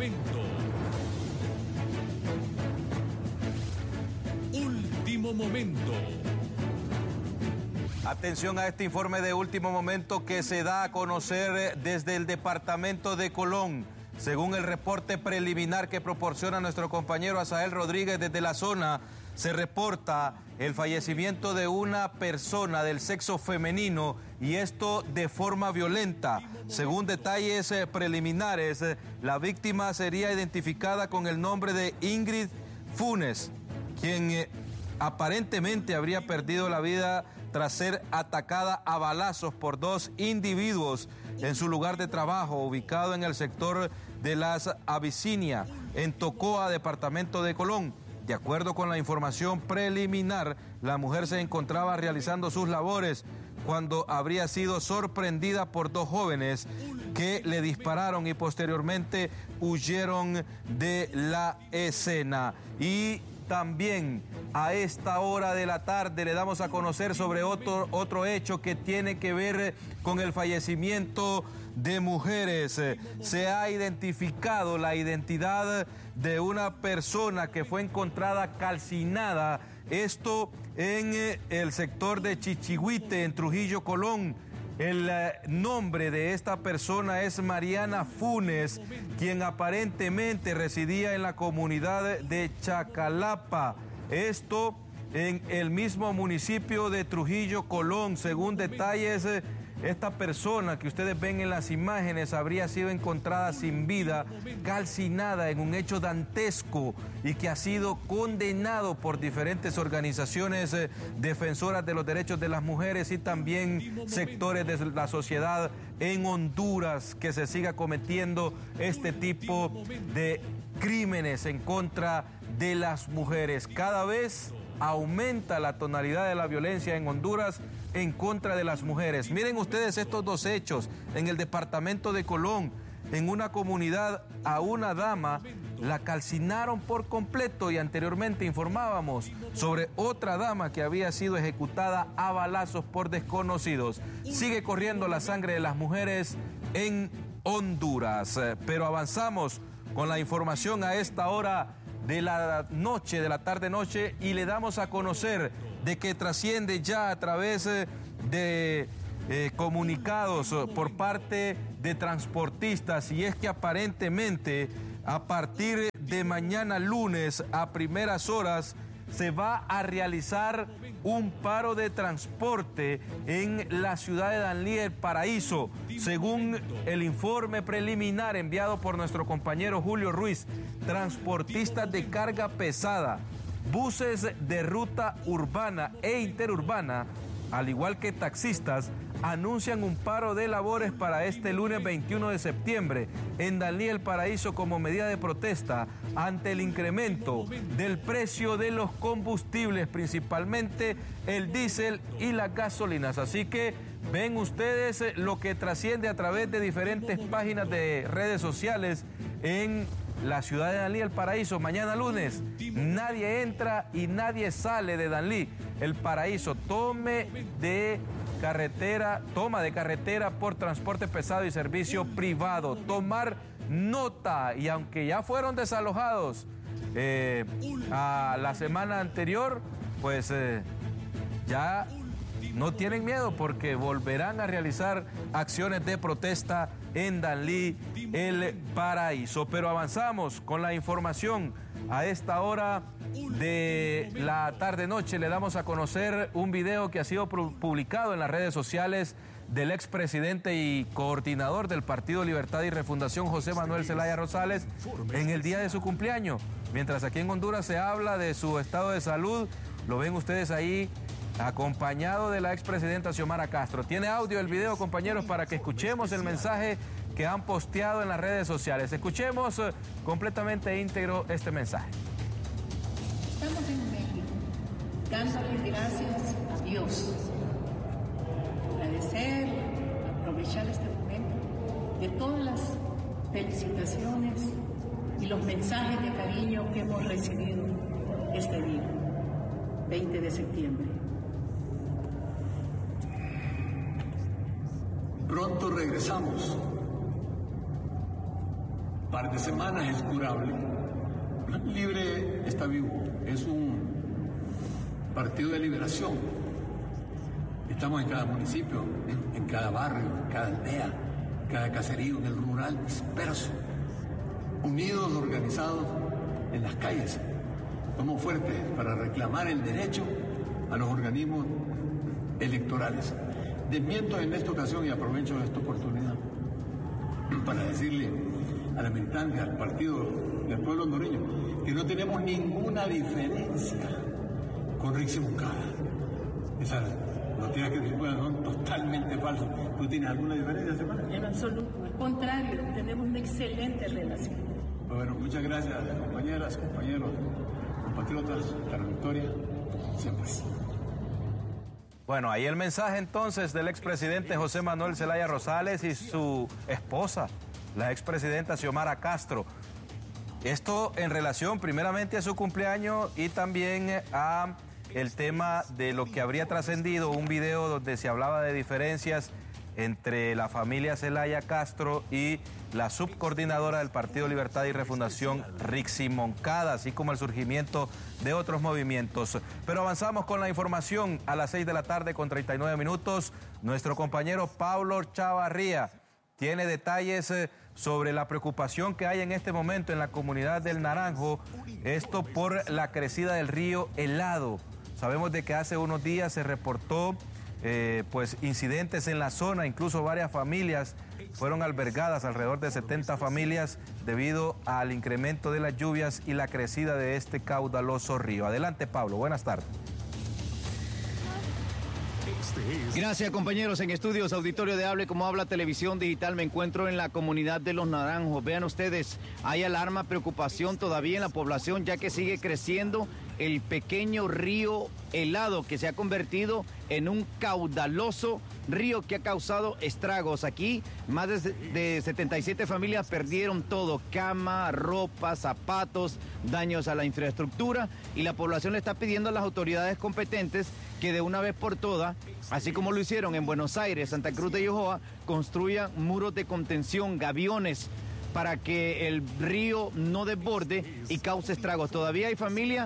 momento. Último momento. Atención a este informe de último momento que se da a conocer desde el departamento de Colón. Según el reporte preliminar que proporciona nuestro compañero Asael Rodríguez desde la zona, se reporta el fallecimiento de una persona del sexo femenino y esto de forma violenta. Según detalles preliminares, la víctima sería identificada con el nombre de Ingrid Funes, quien aparentemente habría perdido la vida tras ser atacada a balazos por dos individuos en su lugar de trabajo, ubicado en el sector de Las Abisinia, en Tocoa, departamento de Colón. De acuerdo con la información preliminar, la mujer se encontraba realizando sus labores cuando habría sido sorprendida por dos jóvenes que le dispararon y posteriormente huyeron de la escena. Y también a esta hora de la tarde le damos a conocer sobre otro hecho que tiene que ver con el fallecimiento de mujeres. Se ha identificado la identidad de una persona que fue encontrada calcinada, esto en el sector de Chichihuite, en Trujillo, Colón. El nombre de esta persona es Mariana Funes, quien aparentemente residía en la comunidad de Chacalapa. Esto en el mismo municipio de Trujillo, Colón. Según detalles, esta persona que ustedes ven en las imágenes habría sido encontrada sin vida, calcinada en un hecho dantesco y que ha sido condenado por diferentes organizaciones defensoras de los derechos de las mujeres y también sectores de la sociedad en Honduras, que se siga cometiendo este tipo de crímenes en contra de las mujeres. Cada vez aumenta la tonalidad de la violencia en Honduras en contra de las mujeres. Miren ustedes estos dos hechos en el departamento de Colón. En una comunidad a una dama la calcinaron por completo y anteriormente informábamos sobre otra dama que había sido ejecutada a balazos por desconocidos. Sigue corriendo la sangre de las mujeres en Honduras. Pero avanzamos con la información a esta hora de la noche, de la tarde-noche, y le damos a conocer de que trasciende ya a través de comunicados por parte de transportistas, y es que aparentemente a partir de mañana lunes a primeras horas se va a realizar un paro de transporte en la ciudad de Danlí, El Paraíso. Según el informe preliminar enviado por nuestro compañero Julio Ruiz, transportistas de carga pesada, buses de ruta urbana e interurbana, al igual que taxistas, anuncian un paro de labores para este lunes 21 de septiembre en Danlí, El Paraíso, como medida de protesta ante el incremento del precio de los combustibles, principalmente el diésel y las gasolinas. Así que ven ustedes lo que trasciende a través de diferentes páginas de redes sociales en la ciudad de Danlí, El Paraíso. Mañana lunes nadie entra y nadie sale de Danlí, El Paraíso. Toma de carretera por transporte pesado y servicio privado. Tomar nota, y aunque ya fueron desalojados a la semana anterior, pues ya no tienen miedo porque volverán a realizar acciones de protesta en Danlí, El Paraíso. Pero avanzamos con la información. A esta hora de la tarde-noche le damos a conocer un video que ha sido publicado en las redes sociales del expresidente y coordinador del Partido Libertad y Refundación, José Manuel Zelaya Rosales, en el día de su cumpleaños. Mientras aquí en Honduras se habla de su estado de salud, lo ven ustedes ahí acompañado de la expresidenta Xiomara Castro. Tiene audio el video, compañeros, para que escuchemos el mensaje que han posteado en las redes sociales. Escuchemos completamente íntegro este mensaje. Estamos en México, dándole gracias a Dios. Agradecer, aprovechar este momento de todas las felicitaciones y los mensajes de cariño que hemos recibido este día, 20 de septiembre. Pronto regresamos para par de semanas es curable. Libre está vivo, es un partido de liberación. Estamos en cada municipio, en cada barrio, en cada aldea, en cada caserío, en el rural disperso, unidos, organizados en las calles. Somos fuertes para reclamar el derecho a los organismos electorales. Desmiento en esta ocasión y aprovecho esta oportunidad para decirle a la militancia, al partido del pueblo hondureño, que no tenemos ninguna diferencia con Rixi Moncada. Esas noticias que circulan son totalmente falsas. ¿Tú tienes alguna diferencia, Semana? En absoluto, al contrario, tenemos una excelente relación. Bueno, muchas gracias, compañeras, compañeros, compatriotas, la victoria siempre. Bueno, ahí el mensaje entonces del expresidente José Manuel Zelaya Rosales y su esposa, la expresidenta Xiomara Castro. Esto en relación primeramente a su cumpleaños y también a el tema de lo que habría trascendido, un video donde se hablaba de diferencias entre la familia Zelaya Castro y la subcoordinadora del Partido Libertad y Refundación, Rixi Moncada, así como el surgimiento de otros movimientos. Pero avanzamos con la información a las 6 de la tarde con 39 minutos. Nuestro compañero Pablo Chavarría tiene detalles sobre la preocupación que hay en este momento en la comunidad del Naranjo, esto por la crecida del río Helado. Sabemos de que hace unos días se reportó incidentes en la zona, incluso varias familias fueron albergadas, alrededor de 70 familias, debido al incremento de las lluvias y la crecida de este caudaloso río. Adelante, Pablo, buenas tardes. Gracias, compañeros. En estudios, auditorio de Hable Como Habla Televisión Digital, me encuentro en la comunidad de Los Naranjos. Vean ustedes, hay alarma, preocupación todavía en la población, ya que sigue creciendo el pequeño río Helado, que se ha convertido en un caudaloso río que ha causado estragos. Aquí más de 77 familias perdieron todo: cama, ropa, zapatos, daños a la infraestructura, y la población le está pidiendo a las autoridades competentes que de una vez por todas, así como lo hicieron en Buenos Aires, Santa Cruz de Yojoa, construyan muros de contención, gaviones, para que el río no desborde y cause estragos. Todavía hay familias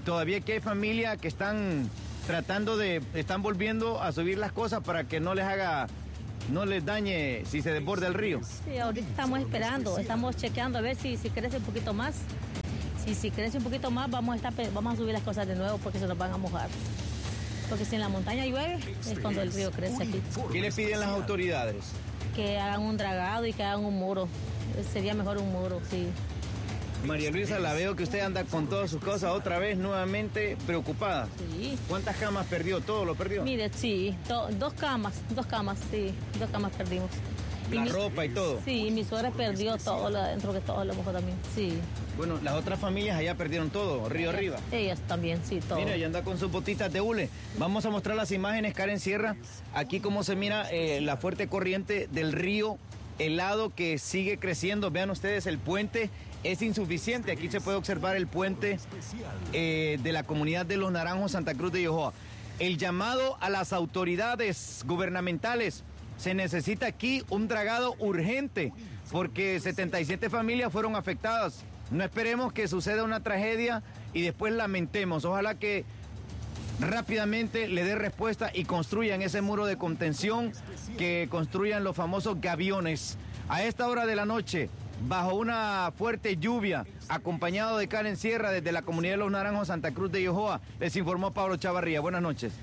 que están están volviendo a subir las cosas para que no les dañe si se desborda el río. Sí, ahorita estamos esperando, estamos chequeando a ver si crece un poquito más. Si crece un poquito más, vamos a subir las cosas de nuevo porque se nos van a mojar. Porque si en la montaña llueve, es cuando el río crece aquí. ¿Qué le piden las autoridades? Que hagan un dragado y que hagan un muro. Sería mejor un muro, sí. María Luisa, la veo que usted anda con todas sus cosas otra vez nuevamente preocupada. Sí. ¿Cuántas camas perdió? ¿Todo lo perdió? Mire, sí, dos camas perdimos. La ropa y todo. Sí, mi suegra perdió todo lo adentro, que todo lo mojó también, sí. Bueno, las otras familias allá perdieron todo, río arriba. Ellas también, sí, todo. Mira, ella anda con sus botitas de hule. Vamos a mostrar las imágenes, Karen Sierra. Aquí como se mira la fuerte corriente del río Helado que sigue creciendo. Vean ustedes, el puente es insuficiente. Aquí se puede observar el puente de la comunidad de Los Naranjos, Santa Cruz de Yojoa. El llamado a las autoridades gubernamentales: se necesita aquí un dragado urgente, porque 77 familias fueron afectadas. No esperemos que suceda una tragedia y después lamentemos. Ojalá que rápidamente le dé respuesta y construyan ese muro de contención, que construyan los famosos gaviones. A esta hora de la noche, bajo una fuerte lluvia, acompañado de Karen Sierra desde la comunidad de Los Naranjos, Santa Cruz de Yojoa, les informó Pablo Chavarría. Buenas noches.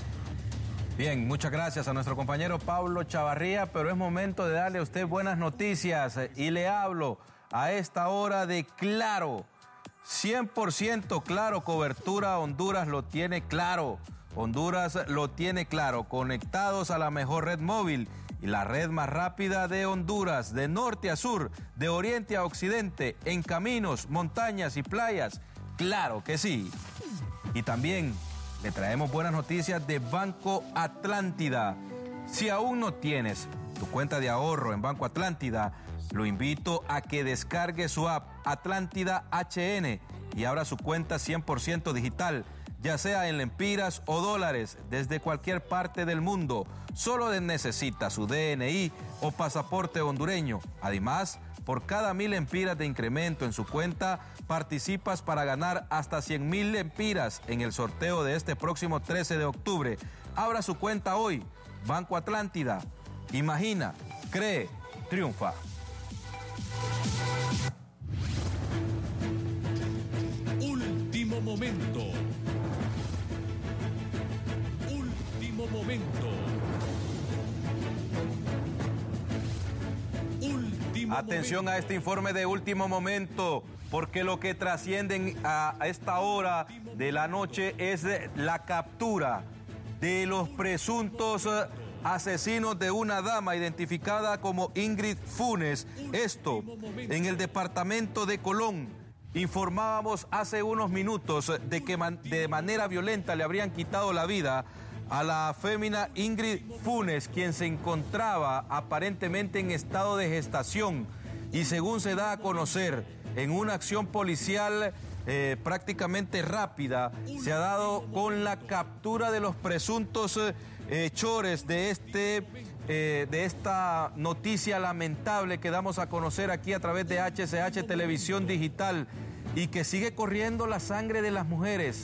Bien, muchas gracias a nuestro compañero Pablo Chavarría, pero es momento de darle a usted buenas noticias y le hablo a esta hora de Claro. 100% Claro, cobertura. Honduras lo tiene claro. Honduras lo tiene claro. Conectados a la mejor red móvil y la red más rápida de Honduras, de norte a sur, de oriente a occidente, en caminos, montañas y playas. Claro que sí. Y también le traemos buenas noticias de Banco Atlántida. Si aún no tienes tu cuenta de ahorro en Banco Atlántida, lo invito a que descargue su app Atlántida HN y abra su cuenta 100% digital. ya sea en lempiras o dólares, desde cualquier parte del mundo. Solo necesita su DNI o pasaporte hondureño. Además, por cada 1,000 lempiras de incremento en su cuenta, participas para ganar hasta 100,000 lempiras en el sorteo de este próximo 13 de octubre. Abra su cuenta hoy. Banco Atlántida. Imagina, cree, triunfa. Último momento. Último momento. Atención a este informe de último momento, porque lo que trasciende a esta hora de la noche es la captura de los presuntos asesinos de una dama identificada como Ingrid Funes. Esto en el departamento de Colón. Informábamos hace unos minutos de que de manera violenta le habrían quitado la vida a la fémina Ingrid Funes, quien se encontraba aparentemente en estado de gestación, y según se da a conocer en una acción policial prácticamente rápida, se ha dado con la captura de los presuntos hechores de esta noticia lamentable que damos a conocer aquí a través de HCH Televisión Digital, y que sigue corriendo la sangre de las mujeres.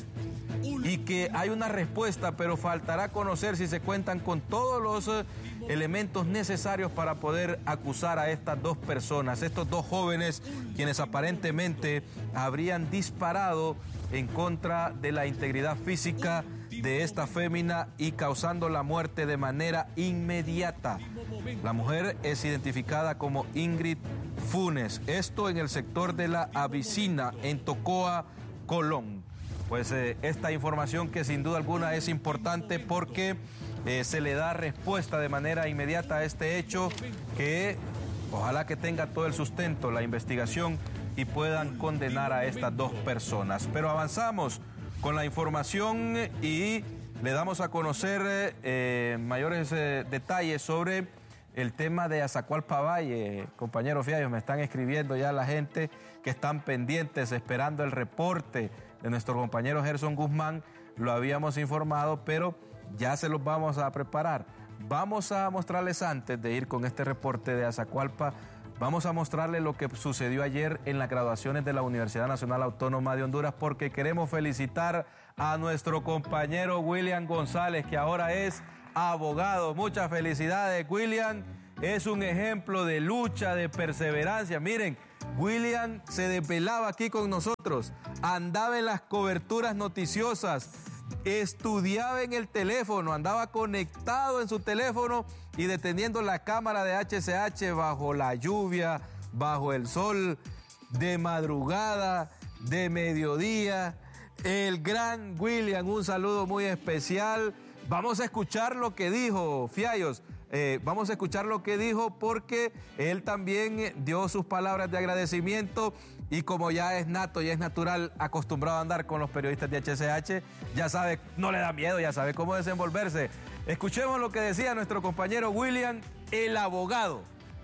Y que hay una respuesta, pero faltará conocer si se cuentan con todos los elementos necesarios para poder acusar a estas dos personas, estos dos jóvenes, quienes aparentemente habrían disparado en contra de la integridad física de esta fémina y causando la muerte de manera inmediata. La mujer es identificada como Ingrid Funes, esto en el sector de la Avicina, en Tocoa, Colón. Pues esta información que sin duda alguna es importante porque se le da respuesta de manera inmediata a este hecho, que ojalá que tenga todo el sustento la investigación y puedan condenar a estas dos personas. Pero avanzamos con la información y le damos a conocer mayores detalles sobre el tema de Azacualpa Valle. Compañero Fiallos, me están escribiendo ya la gente que están pendientes, esperando el reporte de nuestro compañero Gerson Guzmán. Lo habíamos informado, pero ya se los vamos a preparar. Vamos a mostrarles, antes de ir con este reporte de Azacualpa, vamos a mostrarles lo que sucedió ayer en las graduaciones de la Universidad Nacional Autónoma de Honduras, porque queremos felicitar a nuestro compañero William González, que ahora es abogado. Muchas felicidades, William. Es un ejemplo de lucha, de perseverancia. Miren, William se desvelaba aquí con nosotros, andaba en las coberturas noticiosas, estudiaba en el teléfono, andaba conectado en su teléfono y deteniendo la cámara de HCH bajo la lluvia, bajo el sol, de madrugada, de mediodía. El gran William, un saludo muy especial. Vamos a escuchar lo que dijo, Fiallos. Vamos a escuchar lo que dijo, porque él también dio sus palabras de agradecimiento, y como ya es nato, ya es natural, acostumbrado a andar con los periodistas de HCH, ya sabe, no le da miedo, ya sabe cómo desenvolverse. Escuchemos lo que decía nuestro compañero William, el abogado.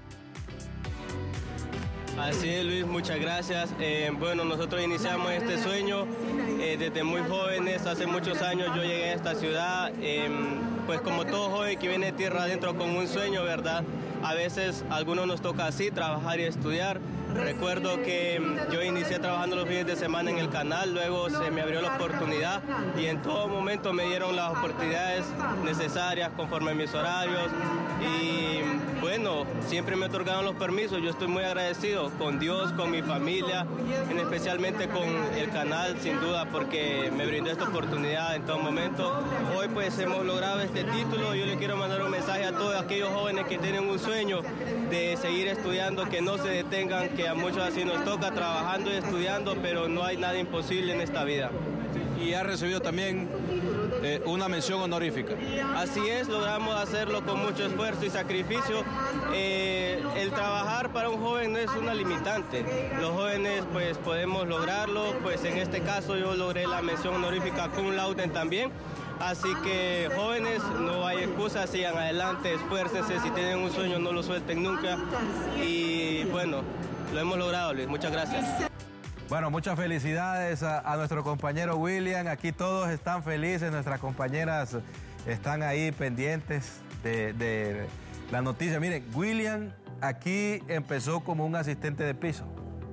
Así es, Luis, muchas gracias. Bueno, nosotros iniciamos este sueño desde muy jóvenes. Hace muchos años yo llegué a esta ciudad, pues como todo joven que viene de tierra adentro con un sueño, ¿verdad? A veces a algunos nos toca así, trabajar y estudiar. Recuerdo que yo inicié trabajando los fines de semana en el canal, luego se me abrió la oportunidad y en todo momento me dieron las oportunidades necesarias conforme a mis horarios, y bueno, siempre me otorgaron los permisos. Yo estoy muy agradecido con Dios, con mi familia, especialmente con el canal, sin duda, porque me brindó esta oportunidad en todo momento. Hoy pues hemos logrado este título. Yo le quiero mandar un mensaje a todos aquellos jóvenes que tienen un sueño de seguir estudiando, que no se detengan, que a muchos así nos toca, trabajando y estudiando, pero no hay nada imposible en esta vida. Y ha recibido también una mención honorífica. Así es, logramos hacerlo con mucho esfuerzo y sacrificio. El trabajar para un joven no es una limitante. Los jóvenes pues podemos lograrlo, pues en este caso yo logré la mención honorífica cum laude también. Así que jóvenes, no hay excusa, sigan adelante, esfuércense, si tienen un sueño no lo suelten nunca. Y bueno, lo hemos logrado, Luis, muchas gracias. Bueno, muchas felicidades a nuestro compañero William. Aquí todos están felices, nuestras compañeras están ahí pendientes de la noticia. Miren, William aquí empezó como un asistente de piso.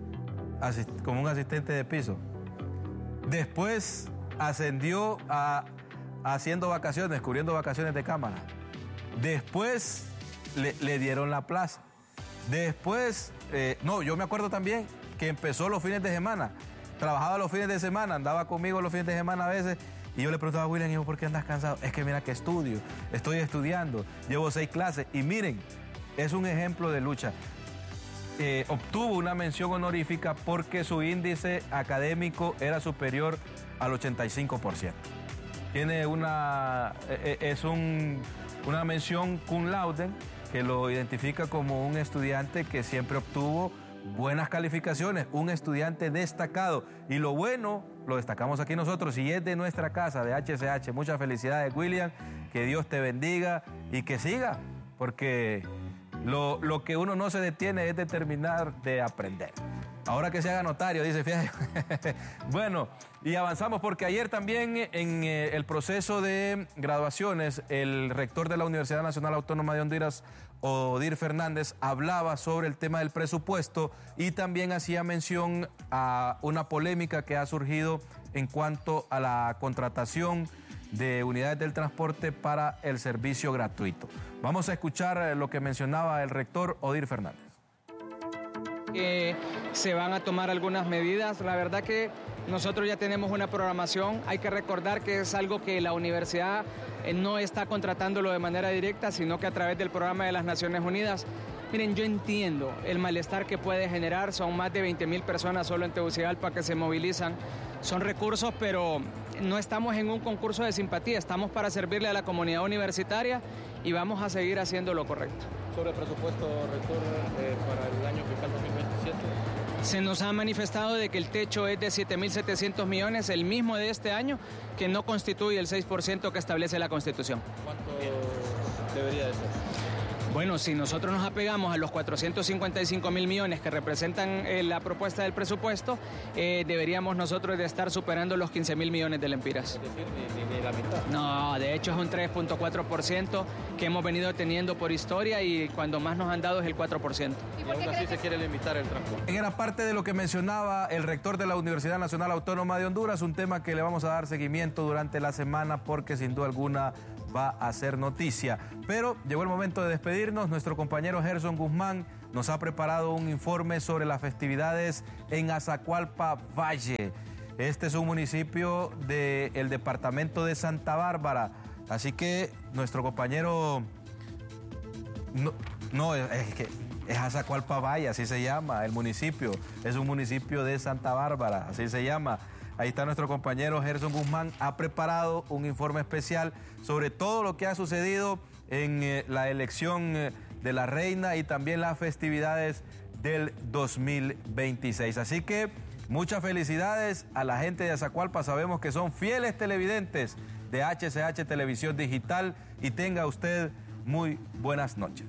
Después ascendió a haciendo vacaciones, cubriendo vacaciones de cámara. Después le dieron la plaza. Después, yo me acuerdo también que empezó los fines de semana. Trabajaba los fines de semana, andaba conmigo los fines de semana a veces. Y yo le preguntaba a William, hijo, ¿por qué andas cansado? Es que mira que estudio, estoy estudiando, llevo 6 clases. Y miren, es un ejemplo de lucha. Obtuvo una mención honorífica porque su índice académico era superior al 85%. Tiene una mención cum laude que lo identifica como un estudiante que siempre obtuvo buenas calificaciones, un estudiante destacado. Y lo bueno, lo destacamos aquí nosotros y es de nuestra casa, de HCH. Muchas felicidades, William, que Dios te bendiga y que siga, porque lo que uno no se detiene es determinar de aprender. Ahora que se haga notario, dice, fíjate. Bueno, y avanzamos porque ayer también en el proceso de graduaciones, el rector de la Universidad Nacional Autónoma de Honduras, Odir Fernández, hablaba sobre el tema del presupuesto y también hacía mención a una polémica que ha surgido en cuanto a la contratación de unidades del transporte para el servicio gratuito. Vamos a escuchar lo que mencionaba el rector Odir Fernández. Se van a tomar algunas medidas. La verdad que nosotros ya tenemos una programación. Hay que recordar que es algo que la universidad no está contratándolo de manera directa, sino que a través del programa de las Naciones Unidas. Miren, yo entiendo el malestar que puede generar. Son más de 20,000 personas solo en Tegucigalpa que se movilizan. Son recursos, pero no estamos en un concurso de simpatía. Estamos para servirle a la comunidad universitaria y vamos a seguir haciendo lo correcto. Sobre el presupuesto, rector, para el año fiscal 2027. Se nos ha manifestado de que el techo es de 7.700 millones, el mismo de este año, que no constituye el 6% que establece la Constitución. ¿Cuánto debería de ser? Bueno, si nosotros nos apegamos a los 455,000 millones que representan la propuesta del presupuesto, deberíamos nosotros de estar superando los 15,000 millones de lempiras. Es decir, ni la mitad. No, de hecho es un 3.4% que hemos venido teniendo por historia y cuando más nos han dado es el 4%. Y aún así se quiere limitar el transporte. Era parte de lo que mencionaba el rector de la Universidad Nacional Autónoma de Honduras, un tema que le vamos a dar seguimiento durante la semana porque sin duda alguna va a ser noticia. Pero llegó el momento de despedirnos. Nuestro compañero Gerson Guzmán nos ha preparado un informe sobre las festividades en Azacualpa Valle. Este es un municipio del departamento de Santa Bárbara. Así que nuestro compañero... Es Azacualpa Valle, así se llama el municipio. Es un municipio de Santa Bárbara, así se llama. Ahí está nuestro compañero Gerson Guzmán, ha preparado un informe especial sobre todo lo que ha sucedido en la elección de la reina y también las festividades del 2026. Así que muchas felicidades a la gente de Azacualpa, sabemos que son fieles televidentes de HCH Televisión Digital y tenga usted muy buenas noches.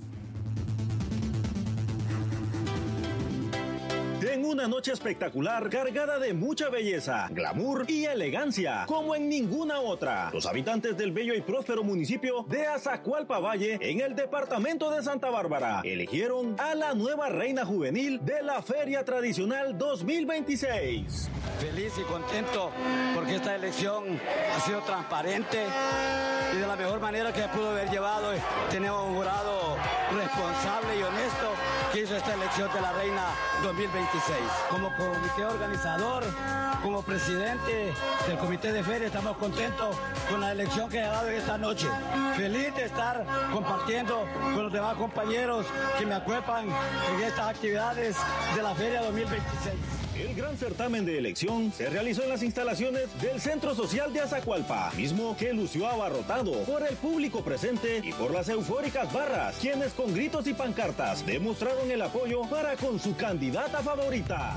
Ten una noche espectacular cargada de mucha belleza, glamour y elegancia, como en ninguna otra. Los habitantes del bello y próspero municipio de Azacualpa Valle, en el departamento de Santa Bárbara, eligieron a la nueva reina juvenil de la Feria Tradicional 2026. Feliz y contento porque esta elección ha sido transparente y de la mejor manera que pudo haber llevado. Tenemos un jurado responsable y honesto que hizo esta elección de la reina 2026. Como comité organizador, como presidente del comité de feria, estamos contentos con la elección que ha dado en esta noche. Feliz de estar compartiendo con los demás compañeros que me acuerpan en estas actividades de la feria 2026. El gran certamen de elección se realizó en las instalaciones del Centro Social de Azacualpa, mismo que lució abarrotado por el público presente y por las eufóricas barras, quienes con gritos y pancartas demostraron el apoyo para con su candidata favorita.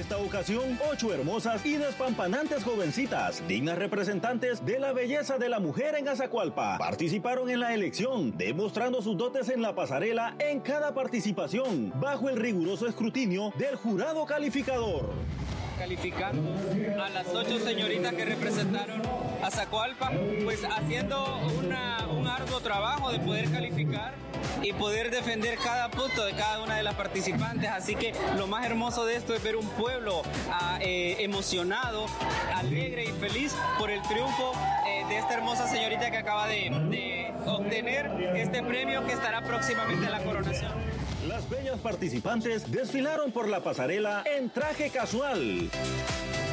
esta ocasión, 8 hermosas y despampanantes jovencitas, dignas representantes de la belleza de la mujer en Azacualpa, participaron en la elección, demostrando sus dotes en la pasarela en cada participación, bajo el riguroso escrutinio del jurado calificador. Calificando a las 8 señoritas que representaron a Azacualpa, pues haciendo un arduo trabajo de poder calificar y poder defender cada punto de cada una de las participantes. Así que lo más hermoso de esto es ver un pueblo emocionado, alegre y feliz por el triunfo de esta hermosa señorita que acaba de obtener este premio que estará próximamente en la coronación. Las bellas participantes desfilaron por la pasarela en traje casual.